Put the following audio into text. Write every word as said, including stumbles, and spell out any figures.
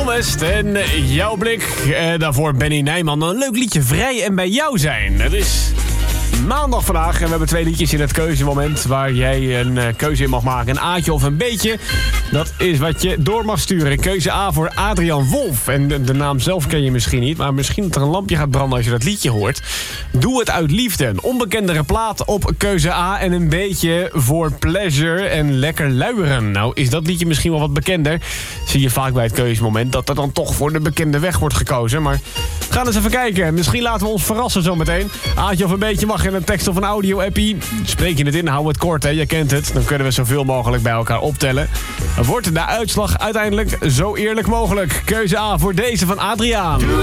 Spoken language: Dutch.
West en jouw blik. Uh, daarvoor Benny Nijman. Een leuk liedje, Vrij en bij jou zijn. Het is maandag vandaag en we hebben twee liedjes in het keuzemoment waar jij een uh, keuze in mag maken. Een A'tje of een B'tje. Dat is wat je door mag sturen. Keuze A voor Adriaan Wolf. En de, de naam zelf ken je misschien niet, maar misschien dat er een lampje gaat branden als je dat liedje hoort. Doe het uit liefde. Een onbekendere plaat op keuze A en een beetje voor pleasure en lekker luieren. Nou, is dat liedje misschien wel wat bekender. Zie je vaak bij het keuzemoment dat er dan toch voor de bekende weg wordt gekozen. Maar we gaan eens even kijken. Misschien laten we ons verrassen zometeen. Aatje of een beetje mag in een tekst of een audio-appie. Spreek je het in, hou het kort, hè. Je kent het. Dan kunnen we zoveel mogelijk bij elkaar optellen. Wordt de uitslag uiteindelijk zo eerlijk mogelijk. Keuze A voor deze van Adriaan.